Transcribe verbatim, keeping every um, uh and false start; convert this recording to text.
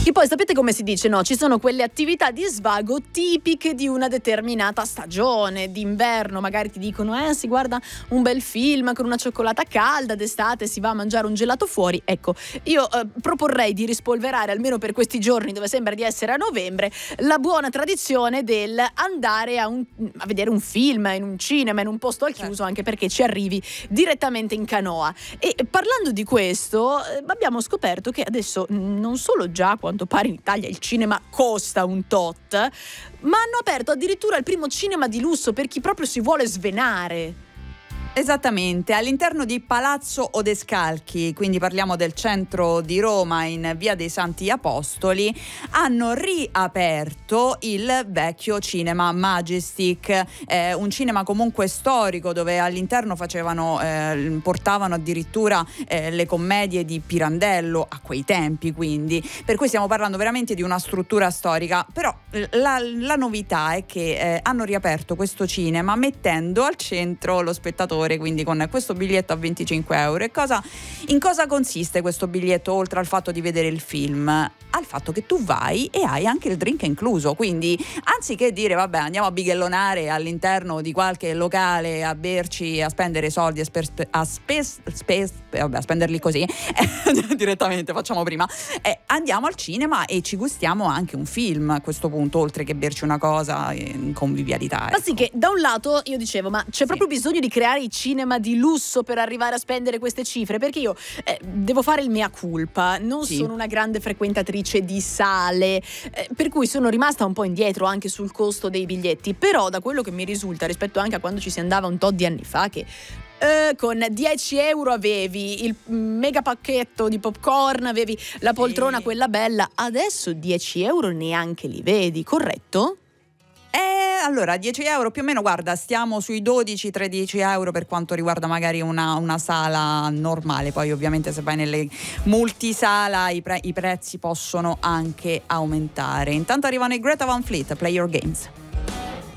E poi sapete come si dice, no? Ci sono quelle attività di svago tipiche di una determinata stagione, d'inverno magari ti dicono eh si guarda un bel film con una cioccolata calda, d'estate si va a mangiare un gelato fuori. Ecco, io eh, proporrei di rispolverare almeno per questi giorni dove sembra di essere a novembre la buona tradizione del andare a, un, a vedere un film in un cinema, in un posto al chiuso, anche perché ci arrivi direttamente in canoa. E parlando di questo eh, abbiamo scoperto che adesso non solo già a quanto pare in Italia il cinema costa un tot, ma hanno aperto addirittura il primo cinema di lusso per chi proprio si vuole svenare. Esattamente, all'interno di Palazzo Odescalchi, quindi parliamo del centro di Roma in Via dei Santi Apostoli, hanno riaperto il vecchio cinema Majestic, eh, un cinema comunque storico dove all'interno facevano, eh, portavano addirittura eh, le commedie di Pirandello a quei tempi, quindi per cui stiamo parlando veramente di una struttura storica. Però la, la novità è che eh, hanno riaperto questo cinema mettendo al centro lo spettatore, quindi con questo biglietto a venticinque euro. E cosa, in cosa consiste questo biglietto, oltre al fatto di vedere il film? Al fatto che tu vai e hai anche il drink incluso, quindi anziché dire vabbè andiamo a bighellonare all'interno di qualche locale a berci, a spendere soldi, a, sper- a, spe- spe- vabbè, a spenderli così direttamente, facciamo prima, eh, andiamo al cinema e ci gustiamo anche un film a questo punto, oltre che berci una cosa in convivialità. Ma ecco. Sì, che da un lato io dicevo ma c'è sì. proprio bisogno di creare i cinema di lusso per arrivare a spendere queste cifre, perché io eh, devo fare il mea culpa, non sì. sono una grande frequentatrice di sale, eh, per cui sono rimasta un po' indietro anche sul costo dei biglietti, però da quello che mi risulta rispetto anche a quando ci si andava un tot di anni fa, che eh, con dieci euro avevi il mega pacchetto di popcorn, avevi la poltrona sì. quella bella, adesso dieci euro neanche li vedi, corretto? Eh, allora dieci euro più o meno, guarda, stiamo sui dodici tredici euro per quanto riguarda magari una, una sala normale. Poi ovviamente se vai nelle multisala i, pre- i prezzi possono anche aumentare. Intanto arrivano i Greta Van Fleet, Play Your Games.